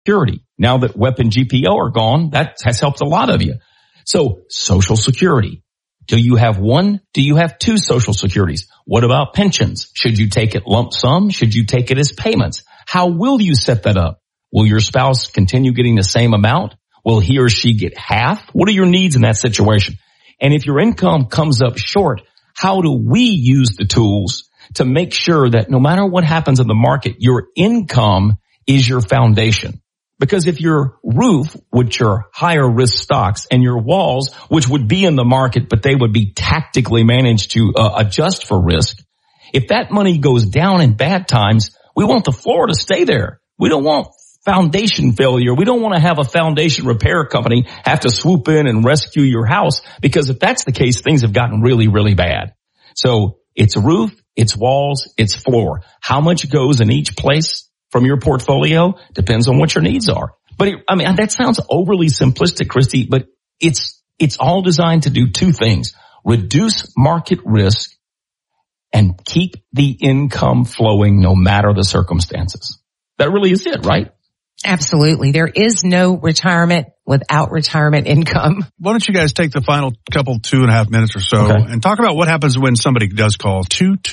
Security. Now that WEP and GPO are gone, that has helped a lot of you. So Social Security. Do you have one? Do you have two Social Securities? What about pensions? Should you take it lump sum? Should you take it as payments? How will you set that up? Will your spouse continue getting the same amount? Will he or she get half? What are your needs in that situation? And if your income comes up short, how do we use the tools to make sure that no matter what happens in the market, your income is your foundation? Because if your roof, which are higher risk stocks, and your walls, which would be in the market, but they would be tactically managed to adjust for risk, if that money goes down in bad times, we want the floor to stay there. We don't want foundation failure. We don't want to have a foundation repair company have to swoop in and rescue your house, because if that's the case, things have gotten really, really bad. So it's roof, it's walls, it's floor. How much goes in each place from your portfolio depends on what your needs are. But that sounds overly simplistic, Christy, but it's all designed to do two things: reduce market risk and keep the income flowing no matter the circumstances. That really is it, right? Absolutely. There is no retirement without retirement income. Why don't you guys take the final couple 2.5 minutes or so and talk about what happens when somebody does call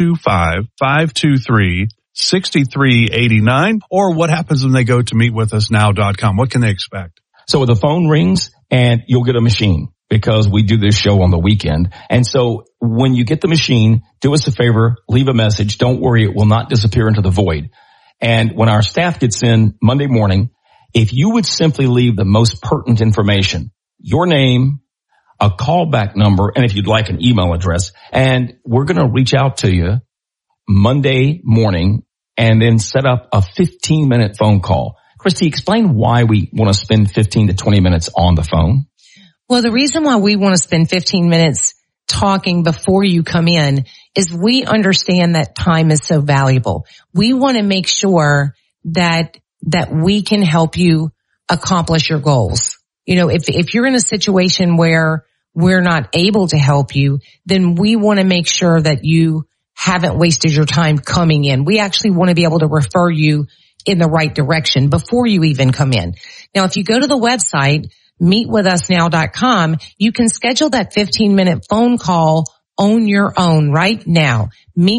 225-523-6389, or what happens when they go to meetwithusnow.com. What can they expect? So the phone rings and you'll get a machine, because we do this show on the weekend. And so when you get the machine, do us a favor, leave a message. Don't worry, it will not disappear into the void. And when our staff gets in Monday morning, if you would simply leave the most pertinent information, your name, a callback number, and if you'd like an email address, and we're going to reach out to you Monday morning and then set up a 15-minute phone call. Christy, explain why we want to spend 15 to 20 minutes on the phone. Well, the reason why we want to spend 15 minutes talking before you come in is we understand that time is so valuable. We want to make sure that we can help you accomplish your goals. You know, if you're in a situation where we're not able to help you, then we want to make sure that you haven't wasted your time coming in. We actually want to be able to refer you in the right direction before you even come in. Now, if you go to the website, meetwithusnow.com, you can schedule that 15-minute phone call on your own right now.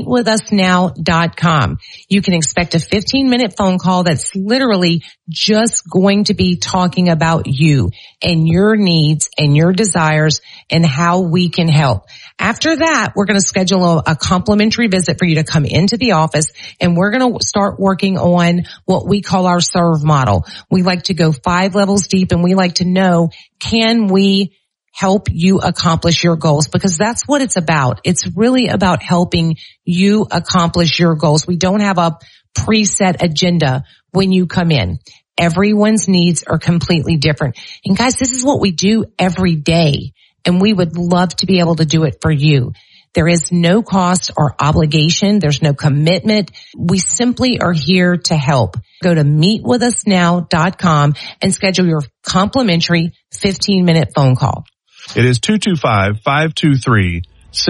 Meetwithusnow.com. You can expect a 15-minute phone call that's literally just going to be talking about you and your needs and your desires and how we can help. After that, we're going to schedule a complimentary visit for you to come into the office, and we're going to start working on what we call our serve model. We like to go 5 levels deep, and we like to know, can we help you accomplish your goals? Because that's what it's about. It's really about helping you accomplish your goals. We don't have a preset agenda when you come in. Everyone's needs are completely different. And guys, this is what we do every day, and we would love to be able to do it for you. There is no cost or obligation. There's no commitment. We simply are here to help. Go to meetwithusnow.com and schedule your complimentary 15-minute phone call. It is 225-523-6389,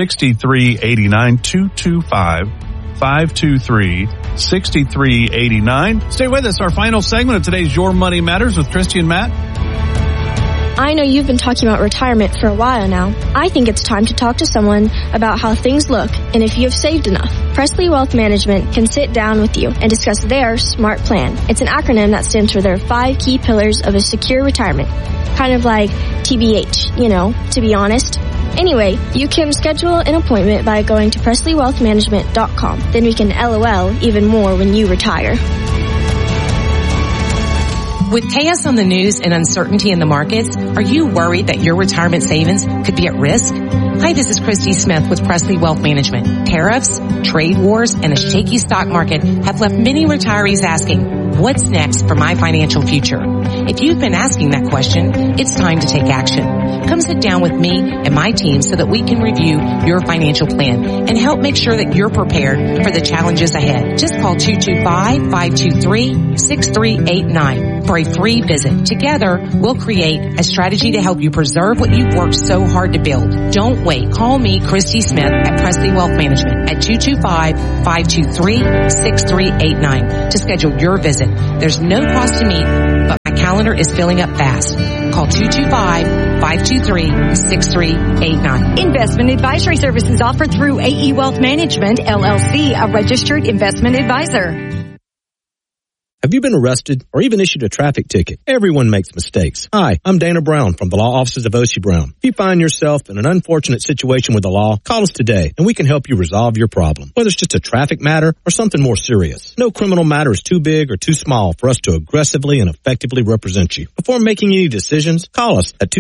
225-523-6389. Stay with us. Our final segment of today's Your Money Matters with Christy and Matt. I know you've been talking about retirement for a while now. I think it's time to talk to someone about how things look and if you have saved enough. Presley Wealth Management can sit down with you and discuss their SMART plan. It's an acronym that stands for their 5 key pillars of a secure retirement. Kind of like TBH, to be honest. Anyway, you can schedule an appointment by going to PresleyWealthManagement.com. Then we can LOL even more when you retire. With chaos on the news and uncertainty in the markets, are you worried that your retirement savings could be at risk? Hi, this is Christy Smith with Presley Wealth Management. Tariffs, trade wars, and a shaky stock market have left many retirees asking, what's next for my financial future? If you've been asking that question, it's time to take action. Come sit down with me and my team so that we can review your financial plan and help make sure that you're prepared for the challenges ahead. Just call 225-523-6389 for a free visit. Together, we'll create a strategy to help you preserve what you've worked so hard to build. Don't wait. Call me, Christy Smith, at Presley Wealth Management at 225-523-6389 to schedule your visit. There's no cost to meet, but my calendar is filling up fast. Call 225-523-6389. Investment advisory services offered through AE Wealth Management, LLC, a registered investment advisor. Have you been arrested or even issued a traffic ticket? Everyone makes mistakes. Hi, I'm Dana Brown from the law offices of O.C. Brown. If you find yourself in an unfortunate situation with the law, call us today and we can help you resolve your problem. Whether it's just a traffic matter or something more serious. No criminal matter is too big or too small for us to aggressively and effectively represent you. Before making any decisions, call us at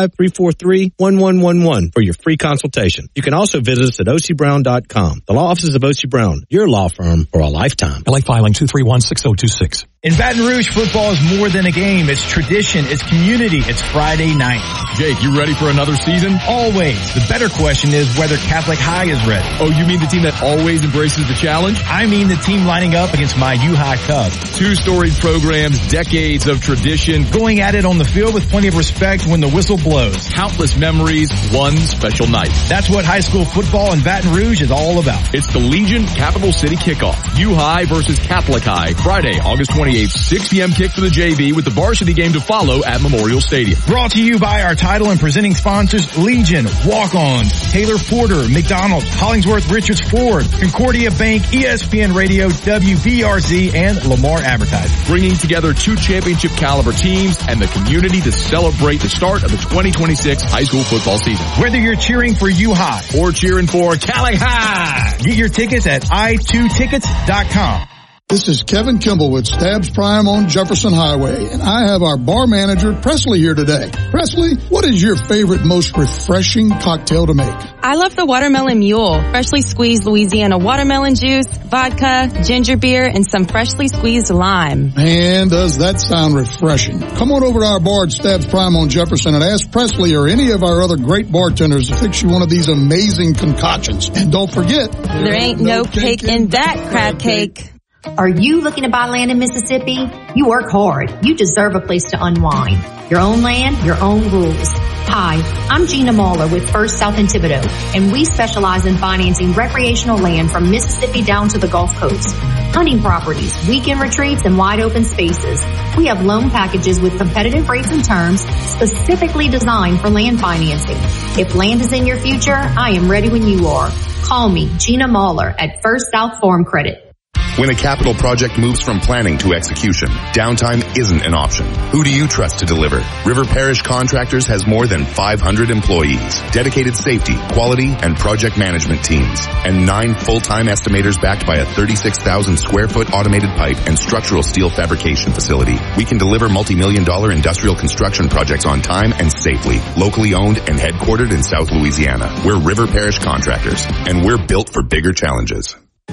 225-343-1111 for your free consultation. You can also visit us at ocbrown.com. The law offices of O.C. Brown, your law firm for a lifetime. LA filing 231-6026. In Baton Rouge, football is more than a game. It's tradition. It's community. It's Friday night. Jake, you ready for another season? Always. The better question is whether Catholic High is ready. Oh, you mean the team that always embraces the challenge? I mean the team lining up against my U-High Cubs. 2 storied programs, decades of tradition. Going at it on the field with plenty of respect when the whistle blows. Countless memories, one special night. That's what high school football in Baton Rouge is all about. It's the Legion Capital City Kickoff. U-High versus Catholic High. Friday, August 28th, 6 p.m. kick for the JV with the varsity game to follow at Memorial Stadium. Brought to you by our title and presenting sponsors, Legion, Walk-Ons, Taylor Porter, McDonald's, Hollingsworth Richards Ford, Concordia Bank, ESPN Radio, WVRZ, and Lamar Advertising. Bringing together 2 championship caliber teams and the community to celebrate the start of the 2026 high school football season. Whether you're cheering for U-High or cheering for Catholic High, get your tickets at i2tickets.com. This is Kevin Kimball with Stabs Prime on Jefferson Highway, and I have our bar manager, Presley, here today. Presley, what is your favorite, most refreshing cocktail to make? I love the Watermelon Mule. Freshly squeezed Louisiana watermelon juice, vodka, ginger beer, and some freshly squeezed lime. Man, does that sound refreshing. Come on over to our bar at Stabs Prime on Jefferson and ask Presley or any of our other great bartenders to fix you one of these amazing concoctions. And don't forget, there ain't no cake in that crab cake. Are you looking to buy land in Mississippi? You work hard. You deserve a place to unwind. Your own land, your own rules. Hi, I'm Gina Mahler with First South in Thibodaux, and we specialize in financing recreational land from Mississippi down to the Gulf Coast. Hunting properties, weekend retreats, and wide open spaces. We have loan packages with competitive rates and terms specifically designed for land financing. If land is in your future, I am ready when you are. Call me, Gina Mahler, at First South Farm Credit. When a capital project moves from planning to execution, downtime isn't an option. Who do you trust to deliver? River Parish Contractors has more than 500 employees, dedicated safety, quality, and project management teams, and 9 full-time estimators backed by a 36,000 square foot automated pipe and structural steel fabrication facility. We can deliver multi-million-dollar industrial construction projects on time and safely, locally owned and headquartered in South Louisiana. We're River Parish Contractors, and we're built for bigger challenges.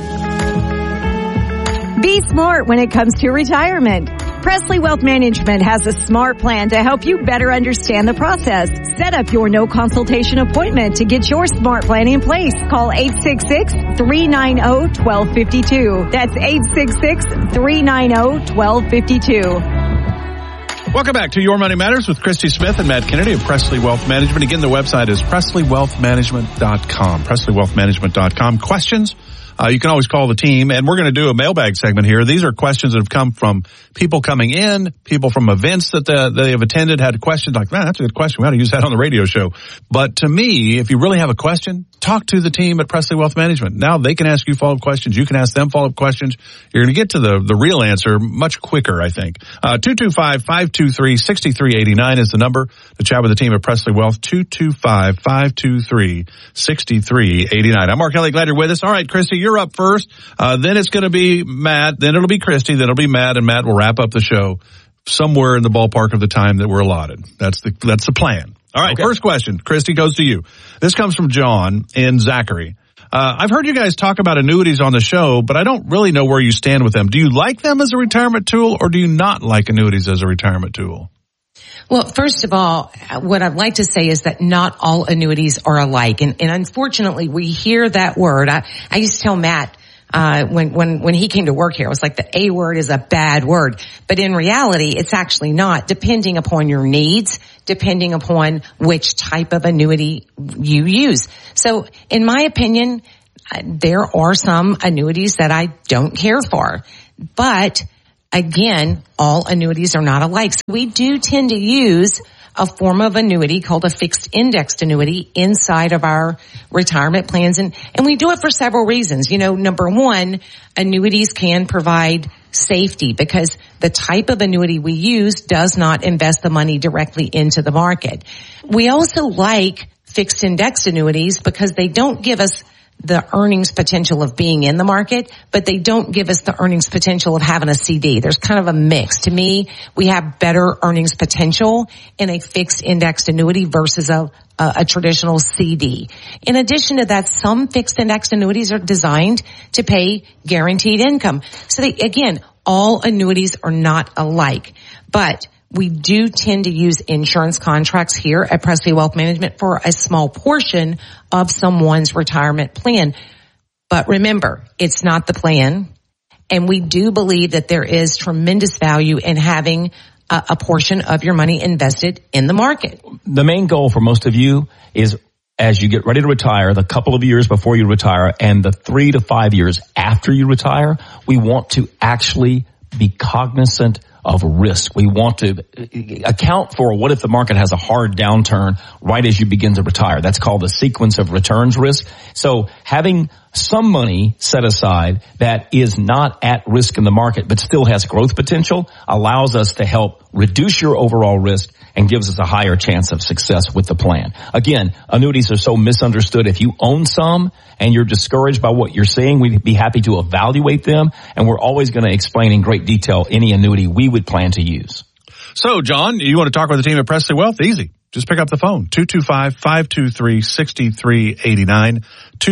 Be smart when it comes to retirement. Presley Wealth Management has a smart plan to help you better understand the process. Set up your no consultation appointment to get your smart plan in place. Call 866-390-1252. That's 866-390-1252. Welcome back to Your Money Matters with Christy Smith and Matt Kennedy of Presley Wealth Management. Again, the website is presleywealthmanagement.com. presleywealthmanagement.com. Questions? You can always call the team, and we're going to do a mailbag segment here. These are questions that have come from people coming in, people from events that they have attended, had questions like, man, that's a good question. We ought to use that on the radio show. But to me, if you really have a question, talk to the team at Presley Wealth Management. Now they can ask you follow-up questions. You can ask them follow-up questions. You're going to get to the real answer much quicker, I think. 225-523-6389 is the number to chat with the team at Presley Wealth. 225-523-6389. I'm Mark Kelly. Glad you're with us. All right, Christy, you're up first. Then it's going to be Matt. Then it'll be Christy. Then it'll be Matt, and Matt will wrap up the show somewhere in the ballpark of the time that we're allotted. That's the plan. All right. Okay. First question, Christy, goes to you. This comes from John in Zachary. I've heard you guys talk about annuities on the show, but I don't really know where you stand with them. Do you like them as a retirement tool, or do you not like annuities as a retirement tool? Well, first of all, what I'd like to say is that not all annuities are alike. And unfortunately, we hear that word. I used to tell Matt, when he came to work here, it was like the A word is a bad word. But in reality, it's actually not, depending upon your needs, depending upon which type of annuity you use. So in my opinion, there are some annuities that I don't care for. But again, all annuities are not alike. So we do tend to use a form of annuity called a fixed indexed annuity inside of our retirement plans. And we do it for several reasons. Number one, annuities can provide safety because the type of annuity we use does not invest the money directly into the market. We also like fixed indexed annuities because they don't give us the earnings potential of being in the market, but they don't give us the earnings potential of having a CD. There's kind of a mix. To me, we have better earnings potential in a fixed indexed annuity versus a traditional CD. In addition to that, some fixed indexed annuities are designed to pay guaranteed income. So again, all annuities are not alike, but we do tend to use insurance contracts here at Presley Wealth Management for a small portion of someone's retirement plan. But remember, it's not the plan. And we do believe that there is tremendous value in having a portion of your money invested in the market. The main goal for most of you is as you get ready to retire, the couple of years before you retire and the 3 to 5 years after you retire, we want to actually be cognizant of risk. We want to account for what if the market has a hard downturn right as you begin to retire. That's called the sequence of returns risk. So having some money set aside that is not at risk in the market but still has growth potential allows us to help reduce your overall risk and gives us a higher chance of success with the plan. Again, annuities are so misunderstood. If you own some and you're discouraged by what you're seeing, we'd be happy to evaluate them, and we're always going to explain in great detail any annuity we would plan to use. So, John, you want to talk with the team at Presley Wealth? Easy. Just pick up the phone, 225-523-6389,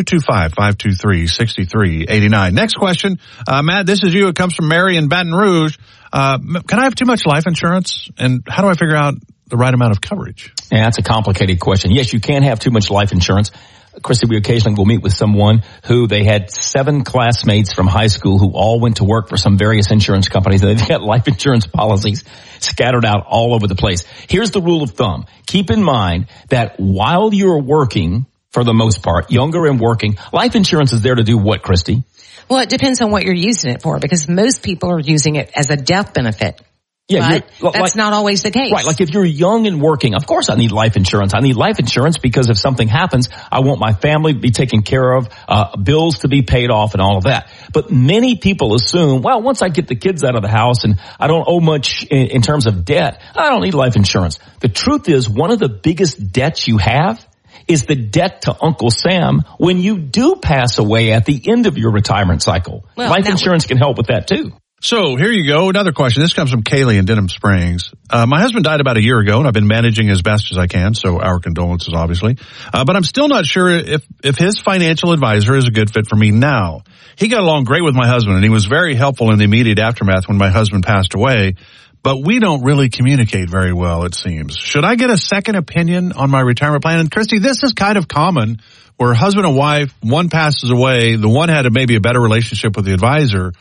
225-523-6389. Next question, Matt, this is you. It comes from Mary in Baton Rouge. Can I have too much life insurance, and how do I figure out the right amount of coverage? Yeah, that's a complicated question. Yes, you can have too much life insurance. Christy, we occasionally will meet with someone who they had 7 classmates from high school who all went to work for some various insurance companies, and they've got life insurance policies scattered out all over the place. Here's the rule of thumb. Keep in mind that while you're working, for the most part, younger and working, life insurance is there to do what, Christy? Well, it depends on what you're using it for, because most people are using it as a death benefit. Yeah, but that's not always the case. Right, like if you're young and working, of course I need life insurance. I need life insurance because if something happens, I want my family to be taken care of, bills to be paid off and all of that. But many people assume, well, once I get the kids out of the house and I don't owe much in terms of debt, I don't need life insurance. The truth is, one of the biggest debts you have is the debt to Uncle Sam when you do pass away at the end of your retirement cycle. Well, life insurance can help with that too. So here you go. Another question. This comes from Kaylee in Denham Springs. My husband died about a year ago, and I've been managing as best as I can. So our condolences, obviously. But I'm still not sure if his financial advisor is a good fit for me now. He got along great with my husband, and he was very helpful in the immediate aftermath when my husband passed away. But we don't really communicate very well, it seems. Should I get a second opinion on my retirement plan? And Christy, this is kind of common where husband and wife, one passes away, the one had maybe a better relationship with the advisor.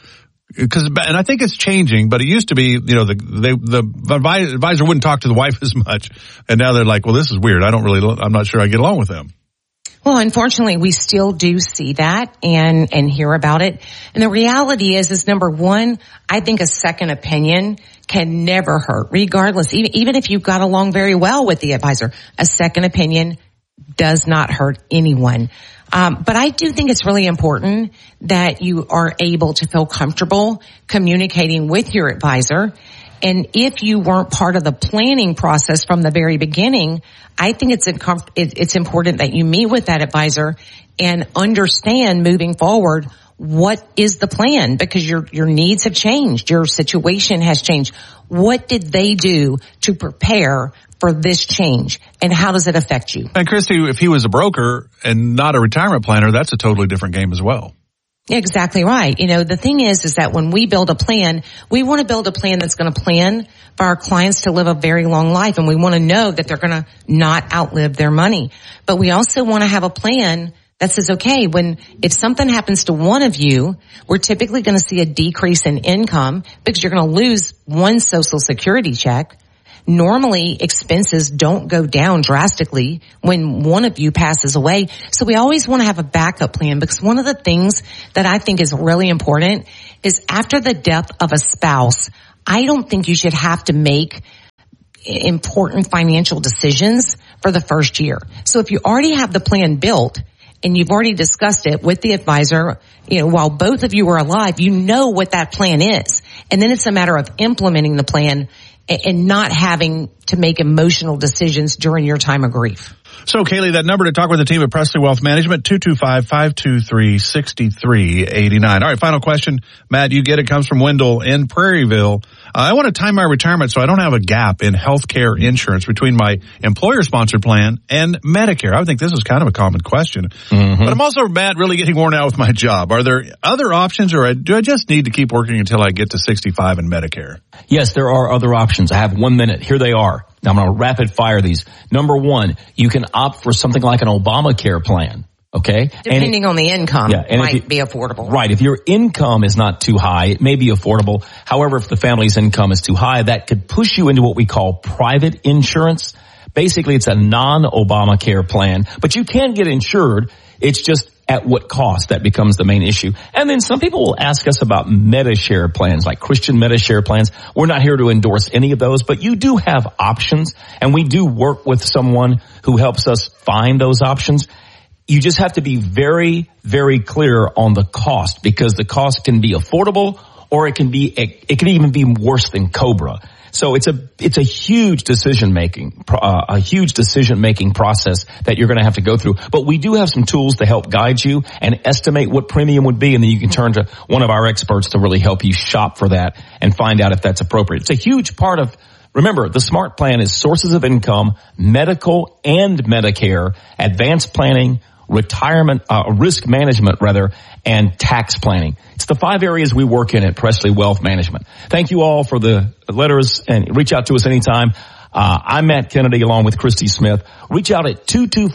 And I think it's changing, but it used to be, the advisor wouldn't talk to the wife as much. And now they're like, well, this is weird. I'm not sure I get along with them. Well, unfortunately, we still do see that and hear about it. And the reality is number one, I think a second opinion can never hurt, regardless. Even if you got along very well with the advisor, a second opinion does not hurt anyone. But I do think it's really important that you are able to feel comfortable communicating with your advisor. And if you weren't part of the planning process from the very beginning, I think it's important that you meet with that advisor and understand moving forward what is the plan, because your needs have changed, your situation has changed. What did they do to prepare for this change, and how does it affect you? And Christy, if he was a broker and not a retirement planner, that's a totally different game as well. Exactly right. The thing is that when we build a plan, we want to build a plan that's going to plan for our clients to live a very long life, and we want to know that they're going to not outlive their money. But we also want to have a plan that says, okay, if something happens to one of you, we're typically going to see a decrease in income because you're going to lose one Social Security check. Normally expenses don't go down drastically when one of you passes away. So we always want to have a backup plan, because one of the things that I think is really important is after the death of a spouse, I don't think you should have to make important financial decisions for the first year. So if you already have the plan built and you've already discussed it with the advisor, while both of you are alive, you know what that plan is. And then it's a matter of implementing the plan and not having to make emotional decisions during your time of grief. So, Kaylee, that number to talk with the team at Presley Wealth Management, 225-523-6389. All right, final question. Matt, you get it, comes from Wendell in Prairieville. I want to time my retirement so I don't have a gap in health care insurance between my employer-sponsored plan and Medicare. I would think this is kind of a common question. Mm-hmm. But I'm also, Matt, really getting worn out with my job. Are there other options, or do I just need to keep working until I get to 65 in Medicare? Yes, there are other options. I have 1 minute. Here they are. Now I'm going to rapid fire these. Number one, you can opt for something like an Obamacare plan. Okay. Depending on the income, it might be affordable. Right. If your income is not too high, it may be affordable. However, if the family's income is too high, that could push you into what we call private insurance. Basically, it's a non-Obamacare plan, but you can get insured. It's just at what cost? That becomes the main issue. And then some people will ask us about Medi-Share plans, like Christian Medi-Share plans. We're not here to endorse any of those, but you do have options, and we do work with someone who helps us find those options. You just have to be very, very clear on the cost, because the cost can be affordable, or it can even be worse than COBRA. So it's a huge decision making process that you're going to have to go through. But we do have some tools to help guide you and estimate what premium would be, and then you can turn to one of our experts to really help you shop for that and find out if that's appropriate. It's a huge part of, remember, the SMART plan is sources of income, medical and Medicare, advanced planning, retirement, risk management and tax planning. It's the 5 areas we work in at Presley Wealth Management. Thank you all for the letters, and reach out to us anytime. I'm Matt Kennedy along with Christy Smith. Reach out at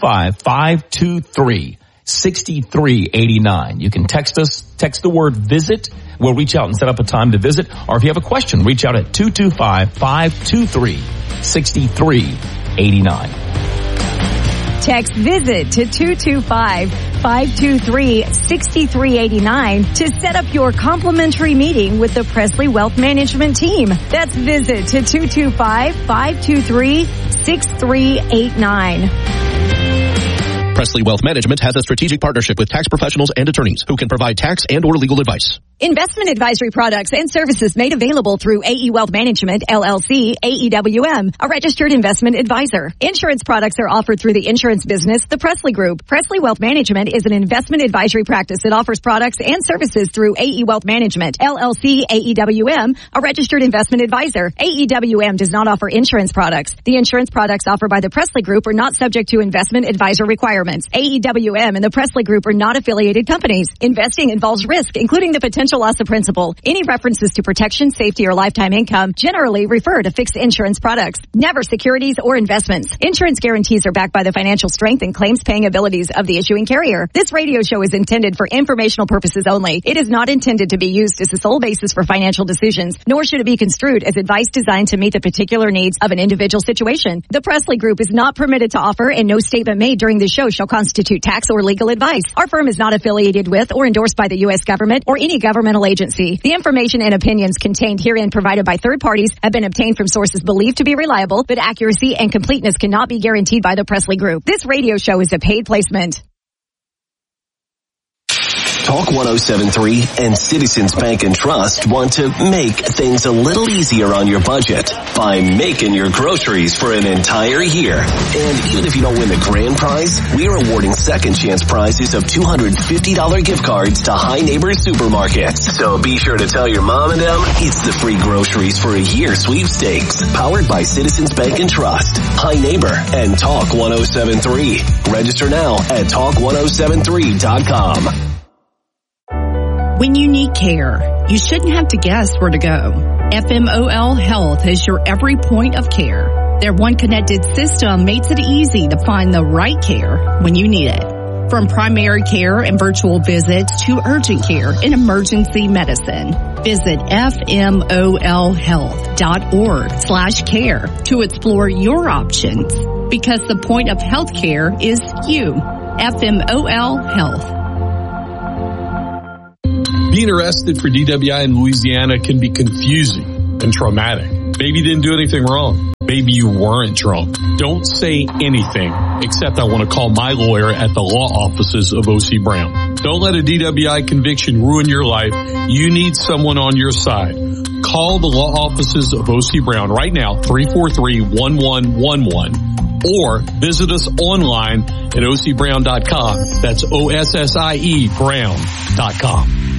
225-523-6389. You can text us, text the word visit. We'll reach out and set up a time to visit. Or if you have a question, reach out at 225-523-6389. Text VISIT to 225-523-6389 to set up your complimentary meeting with the Presley Wealth Management team. That's VISIT to 225-523-6389. Presley Wealth Management has a strategic partnership with tax professionals and attorneys who can provide tax and or legal advice. Investment advisory products and services made available through AE Wealth Management, LLC, AEWM, a registered investment advisor. Insurance products are offered through the insurance business, the Presley Group. Presley Wealth Management is an investment advisory practice that offers products and services through AE Wealth Management, LLC, AEWM, a registered investment advisor. AEWM does not offer insurance products. The insurance products offered by the Presley Group are not subject to investment advisor requirements. AEWM and the Presley Group are not affiliated companies. Investing involves risk, including the potential loss of principal. Any references to protection, safety, or lifetime income generally refer to fixed insurance products, never securities or investments. Insurance guarantees are backed by the financial strength and claims paying abilities of the issuing carrier. This radio show is intended for informational purposes only. It is not intended to be used as the sole basis for financial decisions, nor should it be construed as advice designed to meet the particular needs of an individual situation. The Presley Group is not permitted to offer, and no statement made during this show shall constitute tax or legal advice. Our firm is not affiliated with or endorsed by the U.S. government or any governmental agency. The information and opinions contained herein provided by third parties have been obtained from sources believed to be reliable, but accuracy and completeness cannot be guaranteed by the Presley Group. This radio show is a paid placement. Talk 107.3 and Citizens Bank and Trust want to make things a little easier on your budget by making your groceries for an entire year. And even if you don't win the grand prize, we are awarding second chance prizes of $250 gift cards to High Neighbors Supermarkets. So be sure to tell your mom and them it's the free groceries for a year sweepstakes, powered by Citizens Bank and Trust, High Neighbor, and Talk 107.3. Register now at talk1073.com. When you need care, you shouldn't have to guess where to go. FMOL Health is your every point of care. Their one connected system makes it easy to find the right care when you need it. From primary care and virtual visits to urgent care and emergency medicine, Visit fmolhealth.org/care to explore your options, because the point of healthcare is you. FMOL Health. Being arrested for DWI in Louisiana can be confusing and traumatic. Maybe you didn't do anything wrong. Maybe you weren't drunk. Don't say anything except I want to call my lawyer at the law offices of O.C. Brown. Don't let a DWI conviction ruin your life. You need someone on your side. Call the law offices of O.C. Brown right now, 343-1111, or visit us online at ocbrown.com. That's OSSIE Brown.com.